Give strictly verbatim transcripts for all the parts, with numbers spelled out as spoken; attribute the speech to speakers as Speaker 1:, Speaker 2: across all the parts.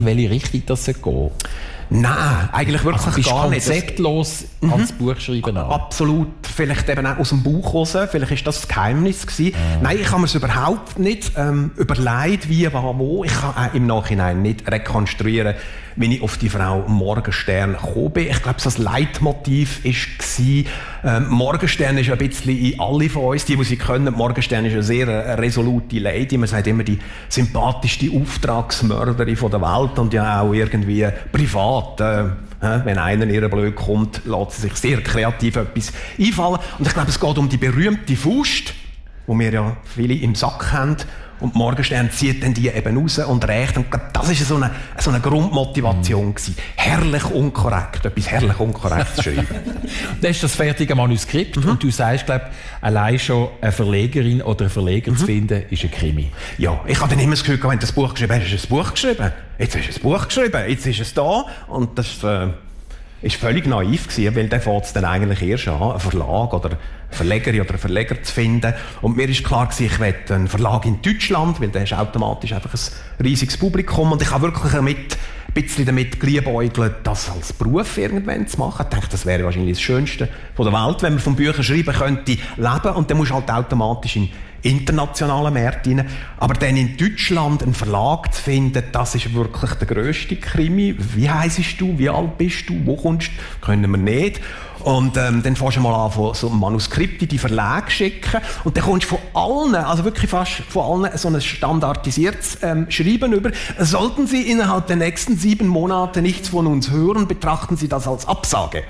Speaker 1: welche Richtung das gehen soll?
Speaker 2: Nein, eigentlich wirklich
Speaker 1: also
Speaker 2: gar nicht.
Speaker 1: Konzeptlos mhm. ans Buch schreiben an.
Speaker 2: Absolut. Vielleicht eben auch aus dem Buch raus. Vielleicht ist das das Geheimnis gewesen. Ja. Nein, ich habe mir es überhaupt nicht ähm, überlegt, wie, war, wo. Ich kann auch im Nachhinein nicht rekonstruieren, wie ich auf die Frau Morgenstern gekommen bin. Ich glaube, das Leitmotiv war, ähm, Morgenstern ist ein bisschen in alle von uns, die, die sie können. Morgenstern ist eine sehr eine resolute Lady. Man sagt immer, die sympathischste Auftragsmörderin von der Welt und ja auch irgendwie privat. Äh, wenn einer in ihr blöd kommt, lässt sie sich sehr kreativ etwas einfallen. Und ich glaube, es geht um die berühmte Faust, die wir ja viele im Sack haben. Und Morgenstern zieht dann die eben raus und rächt. Und das war so eine, so eine Grundmotivation. Mhm. Herrlich unkorrekt, etwas herrlich unkorrekt zu schreiben.
Speaker 1: Dann ist das fertige Manuskript mhm. und du sagst, glaube allein schon eine Verlegerin oder einen Verleger mhm. zu finden, ist ein Krimi.
Speaker 2: Ja, ich habe dann immer das Gefühl, wenn du das Buch geschrieben hast, hast du ein Buch geschrieben. Jetzt hast du ein Buch geschrieben, jetzt ist es da. Und das äh, ist völlig naiv gewesen, weil dann fängt es dann eigentlich erst an, einen Verlag oder eine Verlegerin oder einen Verleger zu finden. Und mir ist klar gewesen, ich will einen Verlag in Deutschland, weil da ist automatisch einfach ein riesiges Publikum. Und ich habe wirklich damit, ein bisschen damit geliebäugelt, das als Beruf irgendwann zu machen. Ich dachte, das wäre wahrscheinlich das Schönste von der Welt, wenn man von Büchern schreiben könnte, leben. Und dann musst du halt automatisch in internationalen Märkte rein. Aber dann in Deutschland einen Verlag zu finden, das ist wirklich der grösste Krimi. Wie heisst du? Wie alt bist du? Wo kommst du? Können wir nicht. Und ähm, dann fängst du mal an, von so Manuskripte in die Verlage schicken. Und dann kommst du von allen, also wirklich fast von allen, so ein standardisiertes ähm, Schreiben über. Sollten Sie innerhalb der nächsten sieben Monate nichts von uns hören, betrachten Sie das als Absage.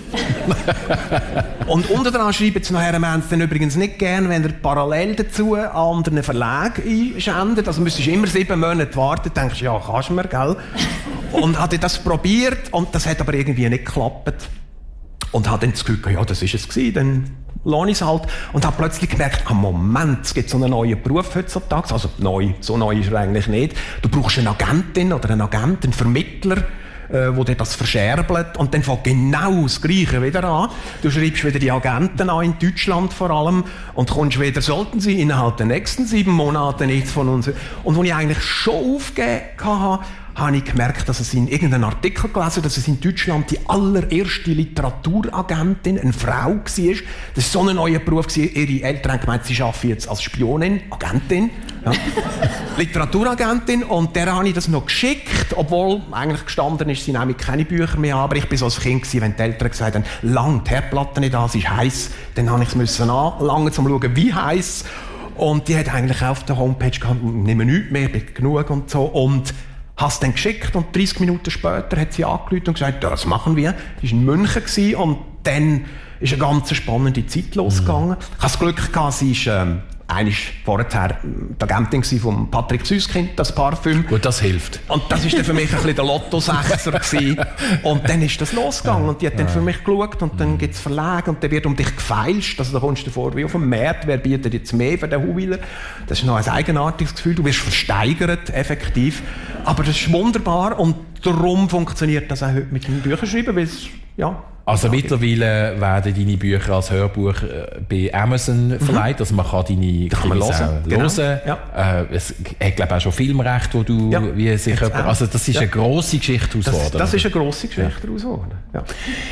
Speaker 2: Und unten dran schreiben sie nachher, wir haben es dann übrigens nicht gern, wenn ihr parallel dazu an anderen Verlag einschendet. Also müsstest du immer sieben Monate warten, denkst du, ja, kannst du mir, gell? Und hatte das probiert und das hat aber irgendwie nicht geklappt. Und habe dann das Gefühl, ja, das ist es gewesen, dann lasse ich es halt. Und habe plötzlich gemerkt, ah, Moment, es gibt so einen neuen Beruf heutzutage. Also neu, so neu ist er eigentlich nicht. Du brauchst eine Agentin oder einen Agent, einen Vermittler, äh, wo dir das verscherbelt. Und dann fängt genau das Gleiche wieder an. Du schreibst wieder die Agenten an, in Deutschland vor allem, und kommst wieder, sollten sie innerhalb der nächsten sieben Monate nichts von uns. Und wo ich eigentlich schon aufgegeben habe, habe ich gemerkt, dass es in irgendeinem Artikel gelesen, dass es in Deutschland die allererste Literaturagentin eine Frau war. Das war so ein neuer Beruf. Ihre Eltern haben gemeint, sie arbeiten jetzt als Spionin, Agentin. Ja. Literaturagentin. Und der habe ich das noch geschickt, obwohl eigentlich gestanden ist, sie nehmen keine Bücher mehr an. Aber ich war so als Kind gewesen, wenn die Eltern gesagt haben, lange die Herdplatte nicht an, es ist heiß, dann habe ich es müssen anlangen, um zu schauen, wie heiß. Und die hat eigentlich auf der Homepage gehabt, nehmen nichts mehr, bin genug und so. Und hast es dann geschickt und dreißig Minuten später hat sie angerufen und gesagt, ja, das machen wir. Sie war in München und dann ist eine ganz spannende Zeit losgegangen. Mhm. Ich hatte das Glück gehabt, sie ist ähm, einmal vorher die Agentin von Patrick Süskind, das Parfüm.
Speaker 1: Gut, das hilft.
Speaker 2: Und das war dann für mich ein bisschen der Lotto-Sechser. Und dann ist das losgegangen. Und die hat dann für mich geschaut und dann gibt es Verlage und dann wird um dich gefeilscht. Also da kommst du vor wie auf dem Markt, wer bietet jetzt mehr für den Huwiler. Das ist noch ein eigenartiges Gefühl. Du wirst versteigert, effektiv. Aber das ist wunderbar und darum funktioniert das auch heute mit den Büchern schreiben, weil es, ja...
Speaker 1: Also ja, mittlerweile werden deine Bücher als Hörbuch bei Amazon verleiht, mhm. also man kann deine
Speaker 2: kann man hören. Genau.
Speaker 1: hören. Ja. Äh, es hat glaube auch schon Filmrecht, wo du ja. wie sich jemand, also das ist ja. eine grosse Geschichte daraus geworden.
Speaker 2: Das, das ist eine grosse Geschichte daraus geworden. Ja.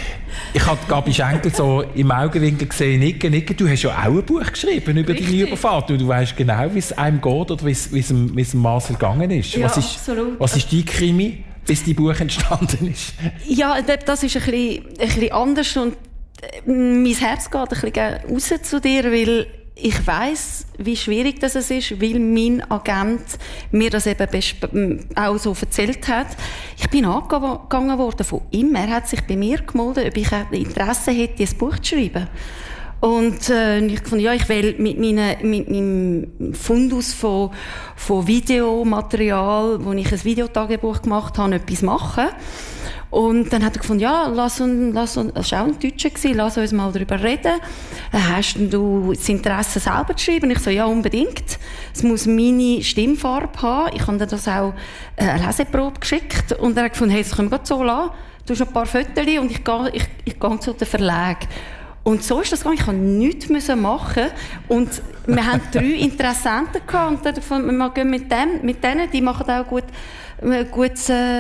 Speaker 1: Ich habe Gabi Schenkel so im Augenwinkel gesehen, nicken, nicken. Du hast ja auch ein Buch geschrieben über Richtig. deine Überfahrt. Und du weißt genau, wie es einem geht oder wie es, wie es, wie es Marcel gegangen ist.
Speaker 3: Ja,
Speaker 1: was ist
Speaker 3: absolut.
Speaker 1: Was ist dein Krimi, bis dein Buch entstanden ist?
Speaker 3: Ja, das ist ein bisschen, ein bisschen anders und mein Herz geht ein bisschen raus zu dir, weil ich weiss, wie schwierig das ist, weil mein Agent mir das eben auch so erzählt hat. Ich bin angegangen worden von ihm. Er hat sich bei mir gemeldet, ob ich Interesse hätte, ein Buch zu schreiben. Und äh, ich fand, ja, ich will mit, meine, mit meinem Fundus von, von Videomaterial, wo ich ein Videotagebuch gemacht habe, etwas machen. Und dann hat er gefunden, ja, lass uns, lass uns, das war auch ein Deutscher gewesen, lass uns mal darüber reden. Hast du das Interesse selber zu schreiben? Ich so, ja, unbedingt. Es muss meine Stimmfarbe haben. Ich habe dir das auch äh, eine Leseprobe geschickt. Und er hat gefunden, hey, das können wir gerade so lassen. Du hast ein paar Fotos und ich gehe, ich, ich gehe zu den Verlag. Und so ist das gegangen. Ich musste nichts machen. Und wir hatten drei Interessenten gehabt. Und dann fand wir gehen mit dem, mit denen, die machen auch gut ein gutes äh,